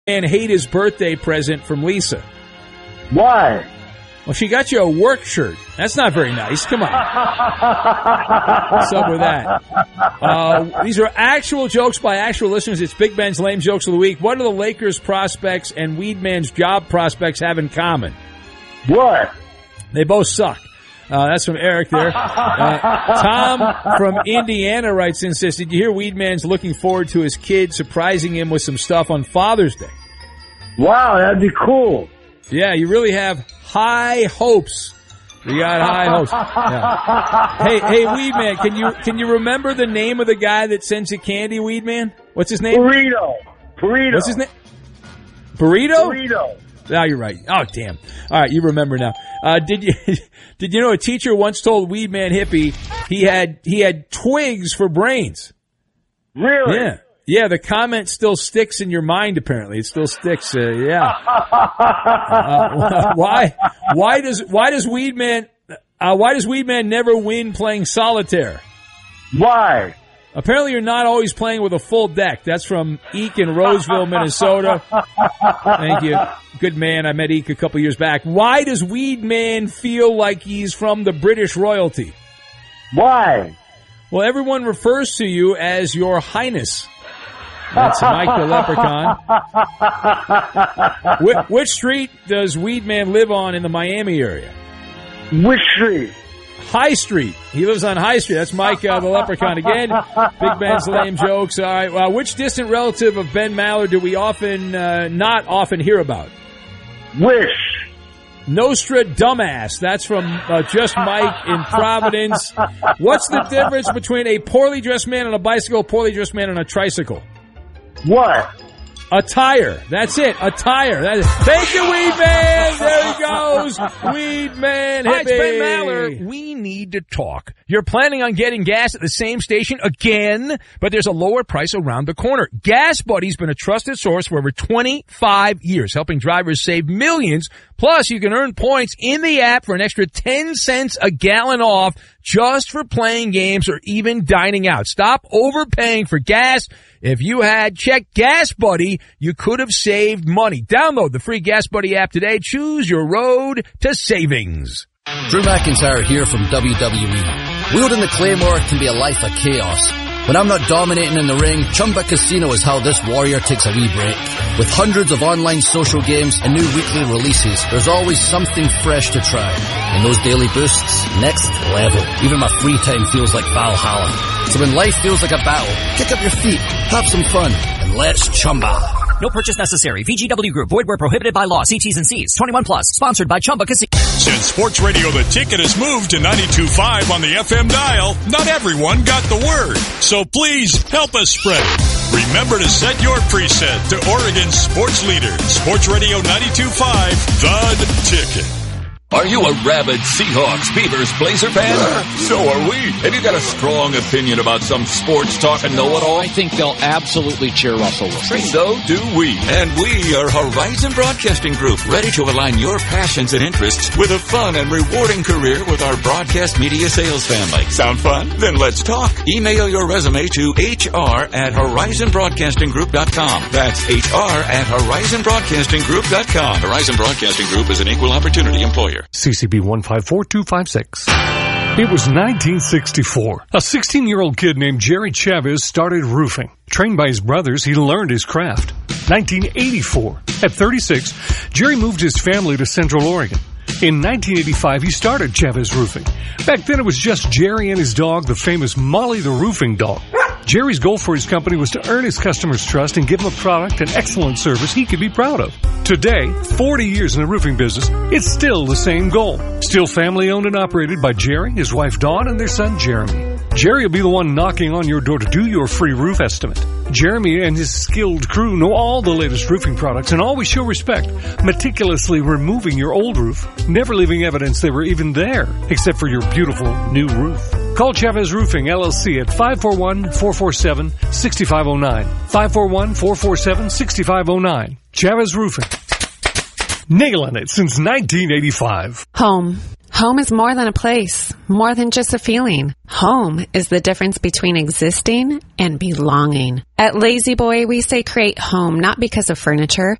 And hate his birthday present from Lisa. Why? Well, she got you a work shirt. That's not very nice. Come on. What's up with that? These are actual jokes by actual listeners. It's Big Ben's Lame Jokes of the Week. What do the Lakers prospects and Weedman's job prospects have in common? What? They both suck. That's from Eric there. Tom from Indiana writes in, says, did you hear Weedman's looking forward to his kid surprising him with some stuff on Father's Day? Wow, that'd be cool. Yeah, you really have high hopes. You got high hopes. Yeah. Hey, Weedman, can you remember the name of the guy that sends you candy, Weedman? What's his name? Burrito. What's his name? Burrito? Burrito. Oh, you're right. Oh, damn. All right, you remember now. Did you know a teacher once told Weedman Hippie he had twigs for brains? Really? Yeah. Yeah, the comment still sticks in your mind, apparently. It still sticks, yeah. Why does Weedman never win playing solitaire? Why? Apparently you're not always playing with a full deck. That's from Eek in Roseville, Minnesota. Thank you. Good man. I met Eek a couple years back. Why does Weedman feel like he's from the British royalty? Why? Well, everyone refers to you as Your Highness. That's Mike the Leprechaun. Which street does Weedman live on in the Miami area? Which street? High Street. He lives on High Street. That's Mike the Leprechaun again. Big Ben's Lame Jokes. All right. Which distant relative of Ben Maller do we not often hear about? Which? Nostra Dumbass. That's from Just Mike in Providence. What's the difference between a poorly dressed man on a bicycle, a poorly dressed man on a tricycle? What? A tire. That's it. A tire. Thank you, Weedman. There he goes. Weedman. Hi, it's Ben Maller. We need to talk. You're planning on getting gas at the same station again, but there's a lower price around the corner. Gas Buddy's been a trusted source for over 25 years, helping drivers save millions. Plus, you can earn points in the app for an extra 10 cents a gallon off just for playing games or even dining out. Stop overpaying for gas. If you had checked Gas Buddy, you could have saved money. Download the free Gas Buddy app today. Choose your road to savings. Drew McIntyre here from WWE. Wielding the Claymore can be a life of chaos. When I'm not dominating in the ring, Chumba Casino is how this warrior takes a wee break. With hundreds of online social games and new weekly releases, there's always something fresh to try. And those daily boosts, next level. Even my free time feels like Valhalla. So when life feels like a battle, kick up your feet, have some fun, and let's Chumba. No purchase necessary. VGW Group. Void where prohibited by law. See T's and C's. 21 plus. Sponsored by Chumba Casino. Since Sports Radio The Ticket has moved to 92.5 on the FM dial, not everyone got the word. So please help us spread it. Remember to set your preset to Oregon's sports leader. Sports Radio 92.5, The Ticket. Are you a rabid Seahawks, Beavers, Blazer fan? So are we. Have you got a strong opinion about some sports talk and know-it-all? I think they'll absolutely cheer Russell Wilson. So do we. And we are Horizon Broadcasting Group, ready to align your passions and interests with a fun and rewarding career with our broadcast media sales family. Sound fun? Then let's talk. Email your resume to hr@horizonbroadcastinggroup.com. That's hr@horizonbroadcastinggroup.com. Horizon Broadcasting Group is an equal opportunity employer. CCB 154256. It was 1964. A 16-year-old kid named Jerry Chavez started roofing. Trained by his brothers, he learned his craft. 1984. At 36, Jerry moved his family to Central Oregon. In 1985, he started Chavez Roofing. Back then, it was just Jerry and his dog, the famous Molly the Roofing Dog. Jerry's goal for his company was to earn his customers' trust and give them a product and excellent service he could be proud of. Today, 40 years in the roofing business, it's still the same goal. Still family owned and operated by Jerry, his wife Dawn, and their son Jeremy. Jerry will be the one knocking on your door to do your free roof estimate. Jeremy and his skilled crew know all the latest roofing products and always show respect, meticulously removing your old roof, never leaving evidence they were even there, except for your beautiful new roof. Call Chavez Roofing, LLC at 541-447-6509. 541-447-6509. Chavez Roofing. Nailing it since 1985. Home. Home is more than a place, more than just a feeling. Home is the difference between existing and belonging. At Lazy Boy, we say create home not because of furniture,